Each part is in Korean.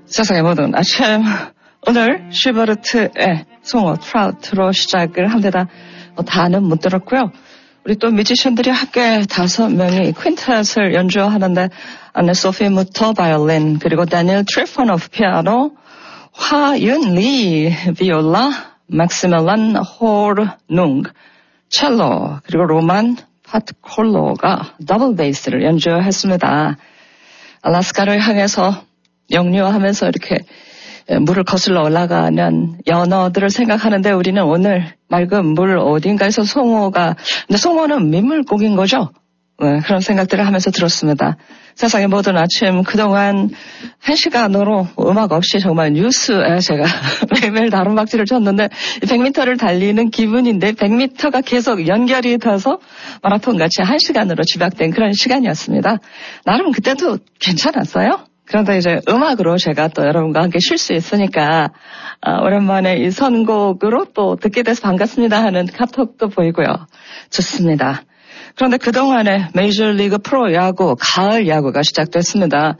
세상의 모든 아침, 오늘 슈베르트의 송어 트라우트로 시작을 합니다. 다는 못 들었고요. 우리 또 뮤지션들이 함께 5명이 퀸텟을 연주하는데 안네 소피 무터 바이올린, 그리고 다니엘 트리포노프 피아노, 화윤리 비올라, 막시멜란 호르룽 첼로, 그리고 로만 파트콜로가 더블 베이스를 연주했습니다. 알라스카를 향해서 역류하면서 이렇게 물을 거슬러 올라가는 연어들을 생각하는데 우리는 오늘 맑은 물 어딘가에서 송어가, 근데 송어는 민물고기인 거죠? 네, 그런 생각들을 하면서 들었습니다. 세상의 모든 아침 그동안 1시간으로 음악 없이 정말 뉴스에 제가 매일매일 다른 박지를 쳤는데 100m를 달리는 기분인데 100m가 계속 연결이 돼서 마라톤같이 1시간으로 집약된 그런 시간이었습니다. 나름 그때도 괜찮았어요. 그런데 이제 음악으로 제가 또 여러분과 함께 쉴 수 있으니까 오랜만에 이 선곡으로 또 듣게 돼서 반갑습니다 하는 카톡도 보이고요. 좋습니다. 그런데 그동안에 메이저리그 프로야구, 가을 야구가 시작됐습니다.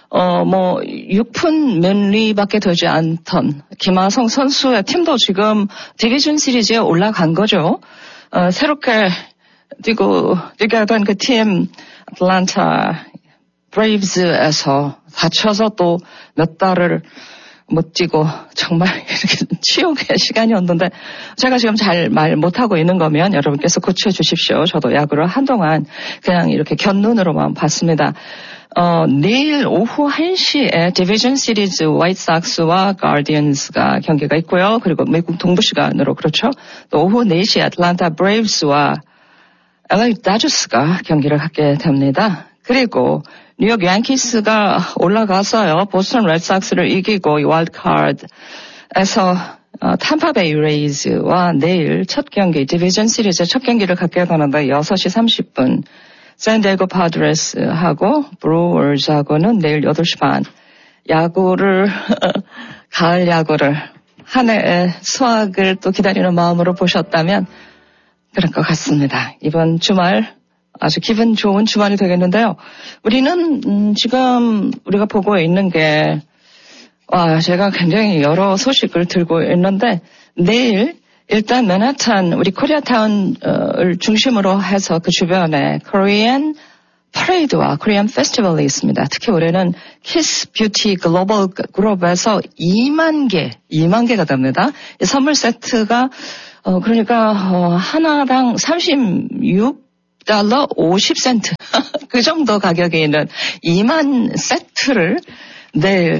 6푼 맨리밖에 되지 않던 김하성 선수의 팀도 지금 디비전 시리즈에 올라간 거죠. 새롭게 뛰게 된 그 팀 애틀랜타 브레이브즈에서 다쳐서 또 몇 달을 못 뛰고 정말 이렇게 치욕의 시간이었는데 제가 지금 잘 말 못하고 있는 거면 여러분께서 고쳐주십시오. 저도 야구를 한동안 그냥 이렇게 곁눈으로만 봤습니다. 내일 오후 1시에 디비전 시리즈 화이트삭스와 가디언스가 경기가 있고요. 그리고 미국 동부 시간으로 그렇죠. 또 오후 4시에 애틀랜타 브레이브스와 LA 다저스가 경기를 갖게 됩니다. 그리고 뉴욕 양키스가 올라가서요. 보스턴 레드삭스를 이기고 와일드카드에서 탐파베이 레이즈와 내일 첫 경기, 디비전 시리즈 첫 경기를 갖게 되는데 6시 30분 샌디에고 파드레스하고 브루어즈하고는 내일 8시 반 야구를 가을 야구를 한 해의 수확을 또 기다리는 마음으로 보셨다면 그럴 것 같습니다. 이번 주말 아주 기분 좋은 주말이 되겠는데요. 우리는 지금 우리가 보고 있는 게 제가 굉장히 여러 소식을 들고 있는데 내일 일단 맨하탄 우리 코리아타운을 중심으로 해서 그 주변에 코리안 퍼레이드와 코리안 페스티벌이 있습니다. 특히 올해는 키스 뷰티 글로벌 그룹에서 2만 개가 됩니다. 이 선물 세트가 그러니까 하나당 36 달러 50센트 그 정도 가격에 있는 2만 세트를 내일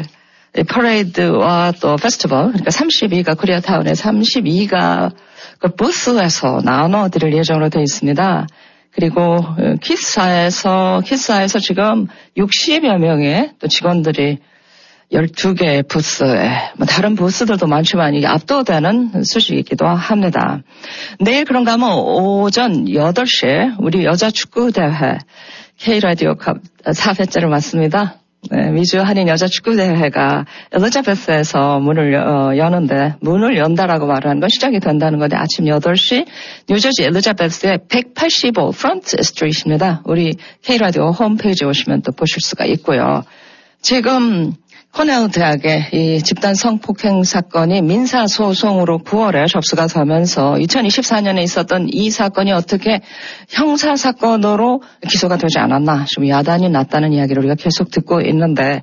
퍼레이드와 또 페스티벌, 그러니까 32가 코리아타운에 32가 그 부스에서 나눠드릴 예정으로 되어 있습니다. 그리고 키스사에서 지금 60여 명의 또 직원들이 12개의 부스에, 다른 부스들도 많지만 이게 압도되는 소식이기도 합니다. 내일 그런가 하면 오전 8시에 우리 여자 축구대회 K라디오컵 4회째를 맞습니다. 네, 미주 한인 여자 축구대회가 엘리자베스에서 문을 여는데 문을 연다라고 말하는 건 시작이 된다는 건데 아침 8시 뉴저지 엘리자베스의 185 프런트 스트리트입니다. 우리 K라디오 홈페이지에 오시면 또 보실 수가 있고요. 지금 코넬 대학의 이 집단 성폭행 사건이 민사소송으로 9월에 접수가 되면서 2024년에 있었던 이 사건이 어떻게 형사사건으로 기소가 되지 않았나 좀 야단이 났다는 이야기를 우리가 계속 듣고 있는데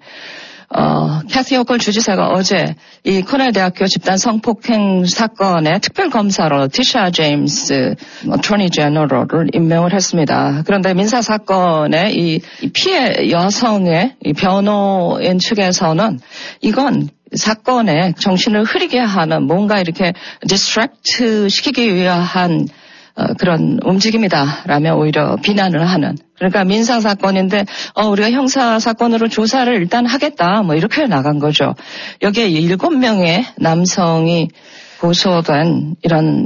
캐티 호컬 주지사가 어제 이 코넬 대학교 집단 성폭행 사건의 특별검사로 티샤 제임스 어토니 제너럴을 임명을 했습니다. 그런데 민사사건의 이 피해 여성의 이 변호인 측에서는 이건 사건의 정신을 흐리게 하는 뭔가 이렇게 디스트랙트 시키기 위한 그런 움직임이다라며 오히려 비난을 하는. 그러니까 민사사건인데 우리가 형사사건으로 조사를 일단 하겠다 이렇게 나간 거죠. 여기에 7명의 남성이 고소된 이런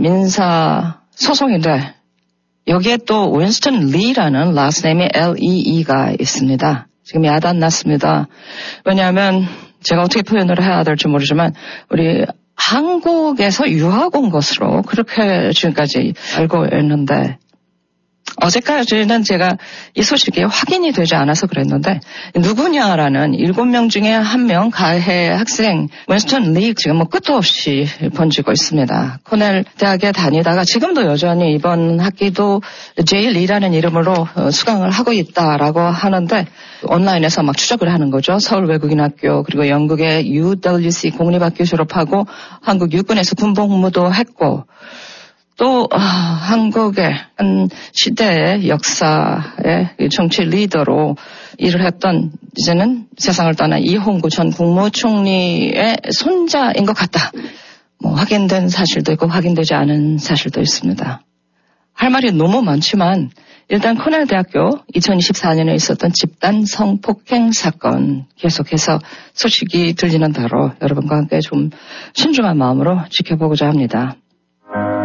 민사소송인데 여기에 또 윈스턴 리라는 라스네임이 LEE가 있습니다. 지금 야단 났습니다. 왜냐하면 제가 어떻게 표현을 해야 될지 모르지만 우리 한국에서 유학 온 것으로 그렇게 지금까지 알고 있는데 어제까지는 제가 이 소식이 확인이 되지 않아서 그랬는데 누구냐라는 7명 중에 1명 가해 학생 윈스턴 리 지금 뭐 끝도 없이 번지고 있습니다. 코넬 대학에 다니다가 지금도 여전히 이번 학기도 제이 리라는 이름으로 수강을 하고 있다라고 하는데 온라인에서 막 추적을 하는 거죠. 서울 외국인학교 그리고 영국의 UWC 공립학교 졸업하고 한국 육군에서 군복무도 했고 또 한국의 한 시대의 역사의 정치 리더로 일을 했던 이제는 세상을 떠난 이홍구 전 국무총리의 손자인 것 같다. 뭐 확인된 사실도 있고 확인되지 않은 사실도 있습니다. 할 말이 너무 많지만 일단 코넬 대학교 2024년에 있었던 집단 성폭행 사건 계속해서 소식이 들리는 대로 여러분과 함께 좀 신중한 마음으로 지켜보고자 합니다.